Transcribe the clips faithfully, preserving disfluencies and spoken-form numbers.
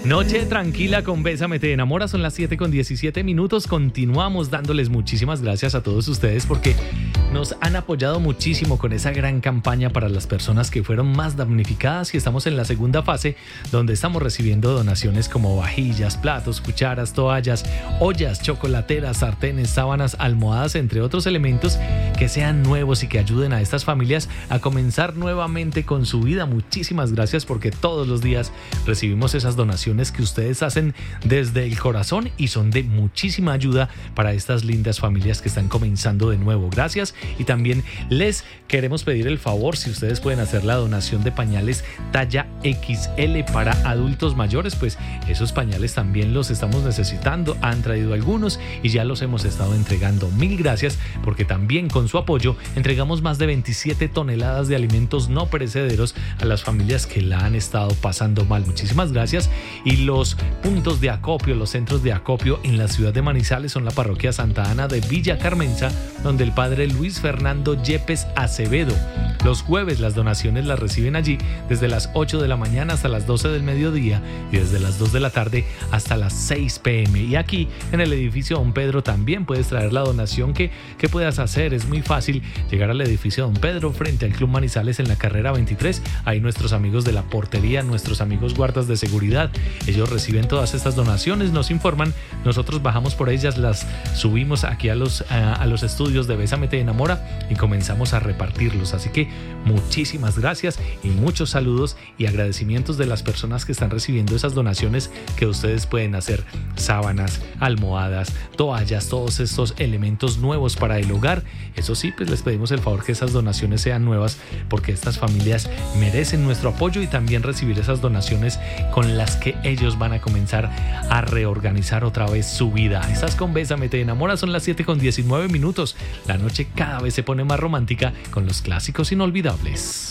Noche tranquila con Bésame Te Enamora, son las siete con diecisiete minutos. Continuamos dándoles muchísimas gracias a todos ustedes porque nos han apoyado muchísimo con esa gran campaña para las personas que fueron más damnificadas, y estamos en la segunda fase donde estamos recibiendo donaciones como vajillas, platos, cucharas, toallas, ollas, chocolateras, sartenes, sábanas, almohadas, entre otros elementos que sean nuevos y que ayuden a estas familias a comenzar nuevamente con su vida. Muchísimas gracias porque todos los días recibimos esas donaciones que ustedes hacen desde el corazón y son de muchísima ayuda para estas lindas familias que están comenzando de nuevo. Gracias. Y también les queremos pedir el favor, si ustedes pueden hacer la donación de pañales talla equis ele para adultos mayores, pues esos pañales también los estamos necesitando. Han traído algunos y ya los hemos estado entregando. Mil gracias, porque también con su apoyo entregamos más de veintisiete toneladas de alimentos no perecederos a las familias que la han estado pasando mal. Muchísimas gracias. Y los puntos de acopio, los centros de acopio en la ciudad de Manizales son la parroquia Santa Ana de Villa Carmenza, donde el padre Luis Fernando Yepes Acevedo. Los jueves las donaciones las reciben allí desde las ocho de la mañana hasta las doce del mediodía y desde las dos de la tarde hasta las seis pe eme. Y aquí en el edificio Don Pedro también puedes traer la donación que, que puedas hacer. Es muy fácil llegar al edificio Don Pedro frente al Club Manizales en la carrera veintitrés. Ahí nuestros amigos de la portería, nuestros amigos guardas de seguridad, ellos reciben todas estas donaciones, nos informan, nosotros bajamos por ellas, las subimos aquí a los, a, a los estudios de Bésame Te Enamora y comenzamos a repartirlos. Así que muchísimas gracias y muchos saludos y agradecimientos de las personas que están recibiendo esas donaciones que ustedes pueden hacer. Sábanas, almohadas, toallas, todos estos elementos nuevos para el hogar. Eso sí, pues les pedimos el favor que esas donaciones sean nuevas, porque estas familias merecen nuestro apoyo y también recibir esas donaciones con las que ellos van a comenzar a reorganizar otra vez su vida. Estás con Bésame Te Enamora, son las siete con diecinueve minutos. La noche cada vez se pone más romántica con los clásicos inolvidables.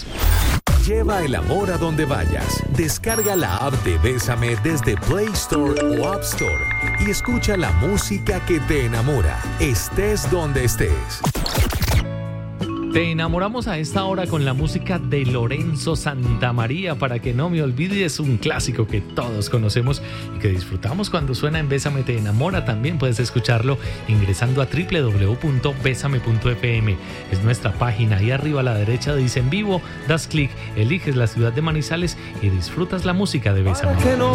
Lleva el amor a donde vayas. Descarga la app de Bésame desde Play Store o App Store y escucha la música que te enamora, estés donde estés. Te enamoramos a esta hora con la música de Lorenzo Santamaría, para que no me olvides, un clásico que todos conocemos y que disfrutamos cuando suena en Bésame Te Enamora. También puedes escucharlo ingresando a doble u doble u doble u punto bésame punto efe eme. Es nuestra página. Ahí arriba a la derecha dice en vivo, das clic, eliges la ciudad de Manizales y disfrutas la música de Bésame.